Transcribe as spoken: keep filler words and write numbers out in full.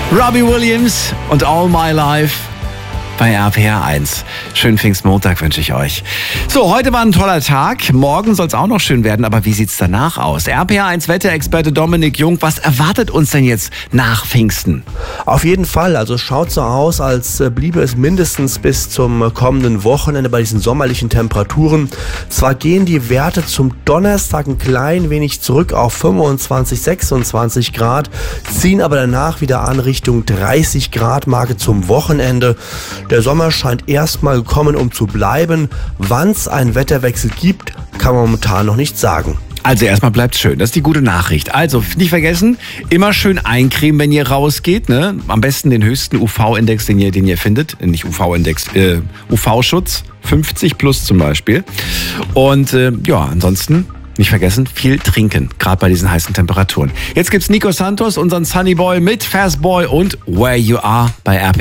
Robbie Williams und All My Life bei R P R eins. Schönen Pfingstmontag wünsche ich euch. So, heute war ein toller Tag. Morgen soll es auch noch schön werden, aber wie sieht's danach aus? R P R eins Wetterexperte Dominik Jung, was erwartet uns denn jetzt nach Pfingsten? Auf jeden Fall, also schaut so aus, als bliebe es mindestens bis zum kommenden Wochenende bei diesen sommerlichen Temperaturen. Zwar gehen die Werte zum Donnerstag ein klein wenig zurück auf fünfundzwanzig, sechsundzwanzig Grad, ziehen aber danach wieder an Richtung dreißig Grad Marke zum Wochenende. Der Sommer scheint erstmal gekommen, um zu bleiben. Wann es einen Wetterwechsel gibt, kann man momentan noch nicht sagen. Also erstmal bleibt's schön, das ist die gute Nachricht. Also nicht vergessen, immer schön eincremen, wenn ihr rausgeht. Ne? Am besten den höchsten U V-Index, den ihr, den ihr findet. Nicht U V-Index, äh, U V-Schutz, fünfzig plus zum Beispiel. Und äh, ja, ansonsten nicht vergessen, viel trinken, gerade bei diesen heißen Temperaturen. Jetzt gibt's Nico Santos, unseren Sunny Boy mit Fast Boy und Where You Are bei R P R.